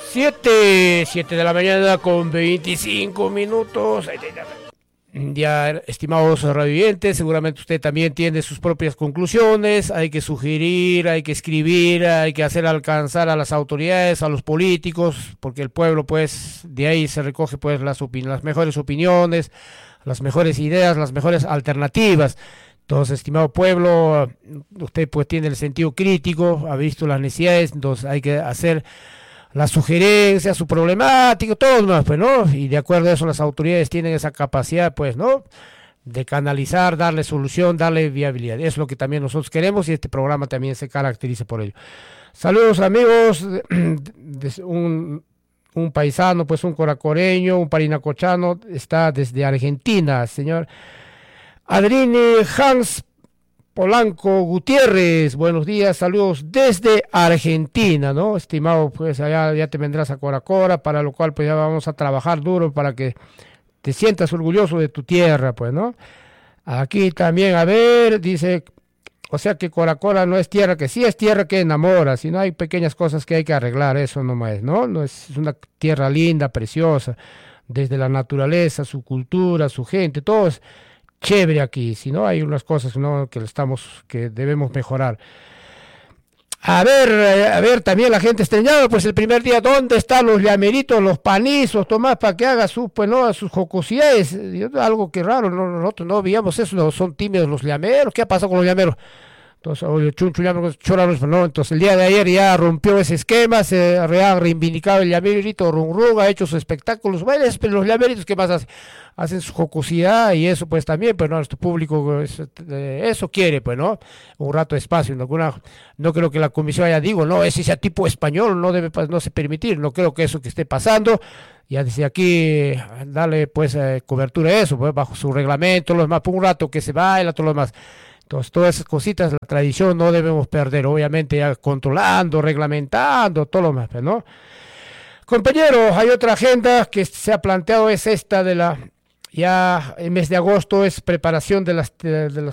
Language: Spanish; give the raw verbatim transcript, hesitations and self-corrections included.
Siete, siete de la mañana con veinticinco minutos. Ya, estimados radioyentes, seguramente usted también tiene sus propias conclusiones. Hay que sugerir, hay que escribir, hay que hacer alcanzar a las autoridades, a los políticos, porque el pueblo, pues, de ahí se recoge, pues, las, opin- las mejores opiniones, las mejores ideas, las mejores alternativas. Entonces, estimado pueblo, usted, pues, tiene el sentido crítico, ha visto las necesidades, entonces hay que hacer la sugerencia, su problemática, todo más, pues, ¿no? Y de acuerdo a eso las autoridades tienen esa capacidad, pues, ¿no? De canalizar, darle solución, darle viabilidad. Eso es lo que también nosotros queremos y este programa también se caracteriza por ello. Saludos, amigos, de un, un paisano, pues un coracoreño, un parinacochano, está desde Argentina, señor Adrini Hans Polanco Gutiérrez, buenos días, saludos desde Argentina, ¿no? Estimado, pues allá ya te vendrás a Cora Cora, para lo cual pues ya vamos a trabajar duro para que te sientas orgulloso de tu tierra, pues, ¿no? Aquí también, a ver, dice, o sea que Cora Cora no es tierra, que sí es tierra que enamora, sino hay pequeñas cosas que hay que arreglar, eso nomás es, ¿no? No es, es una tierra linda, preciosa, desde la naturaleza, su cultura, su gente, todo es chévere aquí, si no hay unas cosas, ¿no?, que estamos, que debemos mejorar. A ver, eh, a ver, también la gente extrañada, pues el primer día, ¿dónde están los llameritos, los panizos, Tomás, para que haga sus, pues no, sus jocosidades? Yo, algo que raro, no, nosotros no veíamos eso, no, son tímidos los llameros, ¿qué ha pasado con los llameros? Entonces, oye, chuncho, llame, choramos, no, entonces el día de ayer ya rompió ese esquema, se ha reivindicado el llamerito, Run Run, ha hecho sus espectáculos, bueno, pero los llameritos, ¿qué más hacen? Hacen su jocosidad y eso pues también, pues no, nuestro público es, eh, eso quiere, pues, ¿no? Un rato de espacio, no, Alguna, no creo que la comisión haya digo, no, ese sea tipo español, no debe, no se permitir, no creo que eso que esté pasando, ya desde aquí, darle pues eh, cobertura a eso, pues bajo su reglamento, los demás, por un rato que se baila, todo lo demás. Entonces, todas esas cositas, la tradición no debemos perder, obviamente ya controlando, reglamentando, todo lo más, ¿no? Compañeros, hay otra agenda que se ha planteado, es esta de la, ya el mes de agosto es preparación de las, de, de las